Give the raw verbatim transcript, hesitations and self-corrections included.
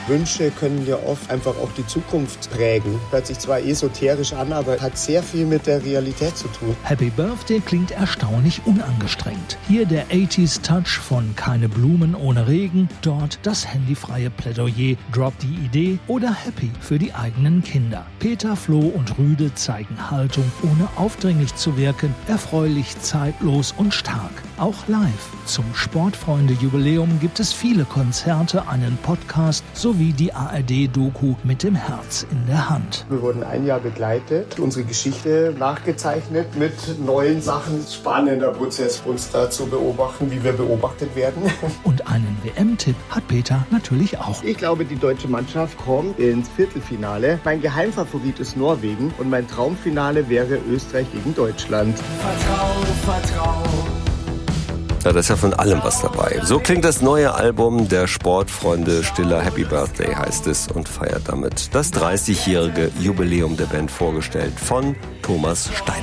Wünsche können ja oft einfach auch die Zukunft prägen. Hört sich zwar esoterisch an, aber hat sehr viel mit der Realität zu tun. Happy Birthday klingt erstaunlich unangestrengt. Hier der achtziger Touch von Keine Blumen ohne Regen, dort das handyfreie Plädoyer, Drop die Idee oder Happy für die eigenen Kinder. Peter, Flo und Rüde zeigen Haltung, ohne aufdringlich zu wirken, erfreulich, zeitlos und stark. Auch live. Zum Sportfreunde-Jubiläum gibt es viele Konzerte, einen Podcast sowie die A R D-Doku mit dem Herz in der Hand. Wir wurden ein Jahr begleitet, unsere Geschichte nachgezeichnet mit neuen Sachen. Spannender Prozess, uns da zu beobachten, wie wir beobachtet werden. Und einen W M-Tipp hat Peter natürlich auch. Ich glaube, die deutsche Mannschaft kommt ins Viertelfinale. Mein Geheimfavorit ist Norwegen und mein Traumfinale wäre Österreich gegen Deutschland. Vertrau, vertrau. Ja, da ist ja von allem was dabei. So klingt das neue Album der Sportfreunde Stiller. Happy Birthday heißt es und feiert damit das dreißigjährige Jubiläum der Band, vorgestellt von Thomas Stein.